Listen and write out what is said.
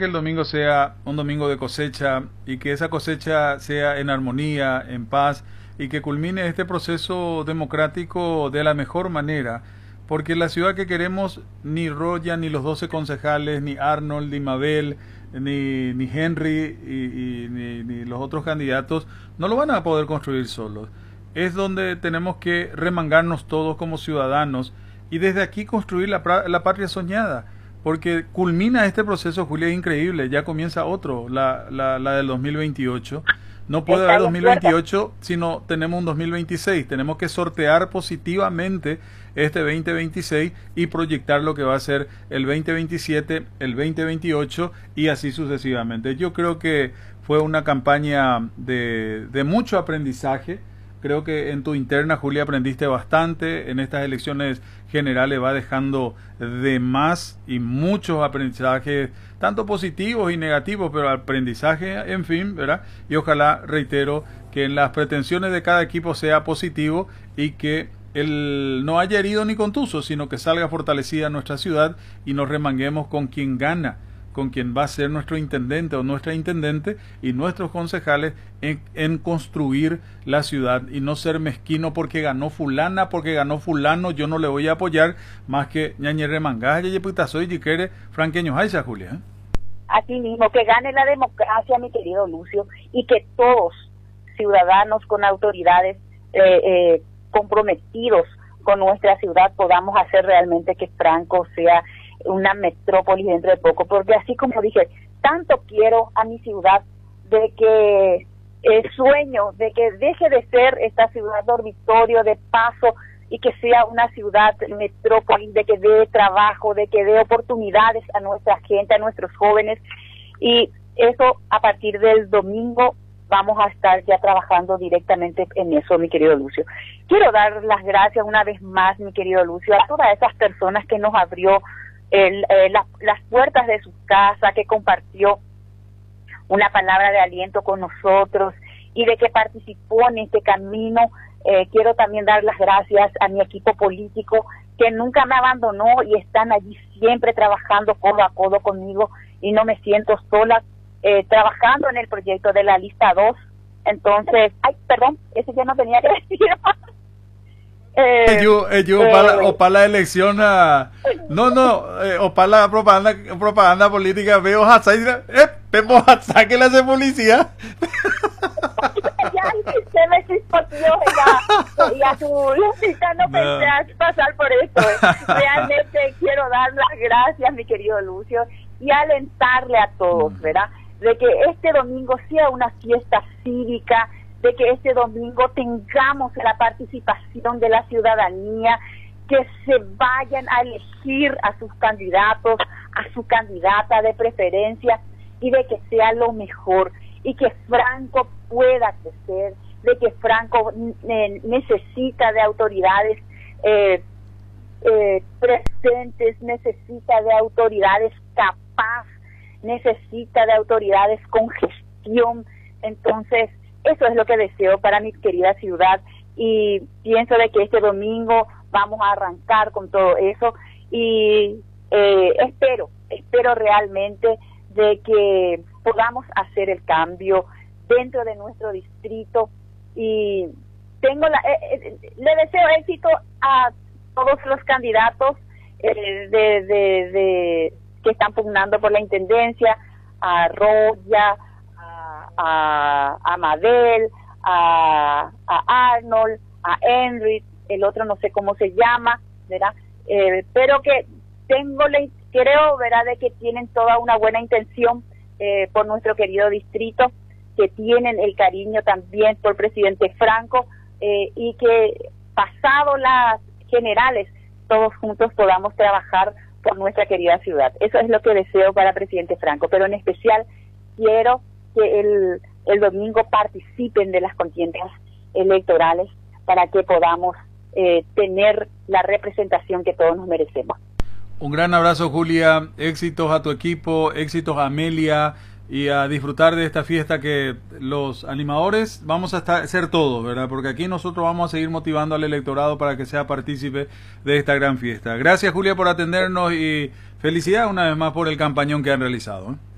que el domingo sea un domingo de cosecha y que esa cosecha sea en armonía, en paz y que culmine este proceso democrático de la mejor manera, porque la ciudad que queremos, ni Roya, ni los 12 concejales, ni Arnold, ni Mabel, ni Henry ni los otros candidatos no lo van a poder construir solos. Es donde tenemos que remangarnos todos como ciudadanos y desde aquí construir la patria soñada, porque culmina este proceso, Julia, es increíble, ya comienza otro, la del 2028. No puede haber 2028 si no tenemos un 2026. Tenemos que sortear positivamente este 2026 y proyectar lo que va a ser el 2027, el 2028 y así sucesivamente. Yo creo que fue una campaña de mucho aprendizaje. Creo que en tu interna, Julia, aprendiste bastante. En estas elecciones generales va dejando de más y muchos aprendizajes, tanto positivos y negativos, pero aprendizaje, en fin, ¿verdad? Y ojalá, reitero, que en las pretensiones de cada equipo sea positivo y que no haya herido ni contuso, sino que salga fortalecida nuestra ciudad y nos remanguemos con quien gana, con quien va a ser nuestro intendente o nuestra intendente y nuestros concejales en construir la ciudad y no ser mezquino porque ganó fulana, porque ganó fulano, yo no le voy a apoyar más que ñañere mangaja, y soy y quiere franqueños Aisha, Julia. Así mismo, que gane la democracia, mi querido Lucio, y que todos, ciudadanos con autoridades comprometidos con nuestra ciudad, podamos hacer realmente que Franco sea una metrópolis dentro de poco, porque así como dije, tanto quiero a mi ciudad de que sueño de que deje de ser esta ciudad dormitorio de paso y que sea una ciudad metrópolis, de que dé trabajo, de que dé oportunidades a nuestra gente, a nuestros jóvenes, y eso a partir del domingo vamos a estar ya trabajando directamente en eso, mi querido Lucio. Quiero dar las gracias una vez más, mi querido Lucio, a todas esas personas que nos abrió las puertas de su casa, que compartió una palabra de aliento con nosotros y de que participó en este camino. Quiero también dar las gracias a mi equipo político que nunca me abandonó y están allí siempre trabajando codo a codo conmigo y no me siento sola trabajando en el proyecto de la lista 2. Entonces, perdón, ese ya no tenía que decir. O para la elección o para la propaganda política veo vemos a saque la de policía. Ya se me chispoteó ya tu Lucita, no pensé pasar por esto. Realmente quiero dar las gracias, mi querido Lucio, y alentarle a todos, ¿verdad? De que este domingo sea una fiesta cívica, de que este domingo tengamos la participación de la ciudadanía, que se vayan a elegir a sus candidatos, a su candidata de preferencia, y de que sea lo mejor, y que Franco pueda crecer, de que Franco necesita de autoridades presentes, necesita de autoridades capaz, necesita de autoridades con gestión. Entonces, eso es lo que deseo para mi querida ciudad y pienso de que este domingo vamos a arrancar con todo eso y espero realmente de que podamos hacer el cambio dentro de nuestro distrito y le deseo éxito a todos los candidatos que están pugnando por la intendencia, a Roya, a Mabel, a Arnold, a Henry, el otro no sé cómo se llama, ¿verdad? Pero que creo, ¿verdad?, de que tienen toda una buena intención por nuestro querido distrito, que tienen el cariño también por presidente Franco y que pasado las generales todos juntos podamos trabajar por nuestra querida ciudad. Eso es lo que deseo para presidente Franco, pero en especial quiero que el domingo participen de las contiendas electorales para que podamos tener la representación que todos nos merecemos. Un gran abrazo, Julia, éxitos a tu equipo, éxitos a Amelia y a disfrutar de esta fiesta que los animadores vamos a ser todos, ¿verdad? Porque aquí nosotros vamos a seguir motivando al electorado para que sea partícipe de esta gran fiesta. Gracias, Julia, por atendernos y felicidades una vez más por el campañón que han realizado, ¿eh?